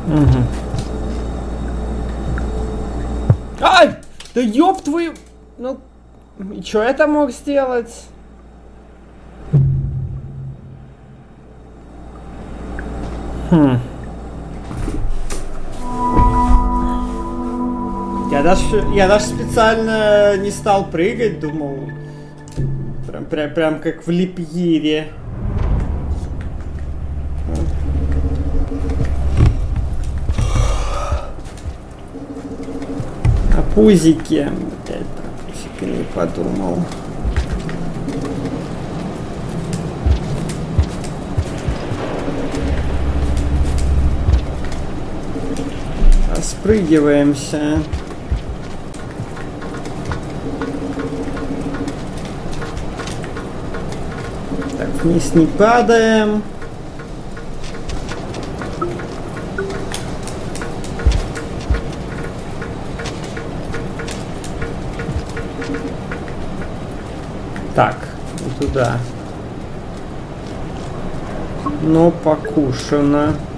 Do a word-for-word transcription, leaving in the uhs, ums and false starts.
Угу. Ай! Да ёб твою... Ну, и чё это мог сделать? Хм. Я даже, я даже специально не стал прыгать, думал... Прям, прям, прям как в Липьере. О пузике. Опять про пузике не подумал. Спрыгиваемся. Так, вниз не падаем. Так, и туда. Но покушано.